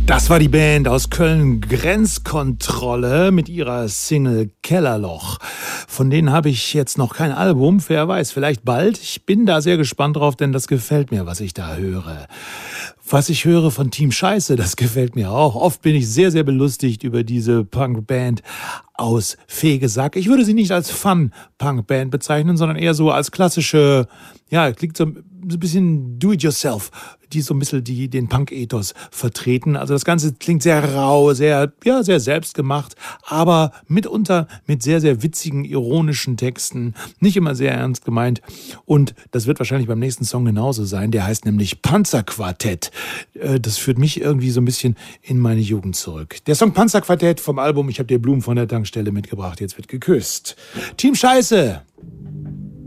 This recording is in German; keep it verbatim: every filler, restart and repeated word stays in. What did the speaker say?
Das war die Band aus Köln, Grenzkontrolle, mit ihrer Single Kellerloch. Von denen habe ich jetzt noch kein Album, wer weiß, vielleicht bald. Ich bin da sehr gespannt drauf, denn das gefällt mir, was ich da höre. Was ich höre von Team Scheiße, das gefällt mir auch. Oft bin ich sehr, sehr belustigt über diese Punkband aus Fegesack. Ich würde sie nicht als Fun-Punk-Band bezeichnen, sondern eher so als klassische, ja, klingt so ein bisschen do-it-yourself, die so ein bisschen die, den Punk-Ethos vertreten. Also das Ganze klingt sehr rau, sehr, ja, sehr selbstgemacht, aber mitunter mit sehr, sehr witzigen, ironischen Texten. Nicht immer sehr ernst gemeint. Und das wird wahrscheinlich beim nächsten Song genauso sein. Der heißt nämlich Panzerquartett. Das führt mich irgendwie so ein bisschen in meine Jugend zurück. Der Song Panzerquartett vom Album Ich hab dir Blumen von der Tankstelle mitgebracht. Jetzt wird geküsst. Team Scheiße!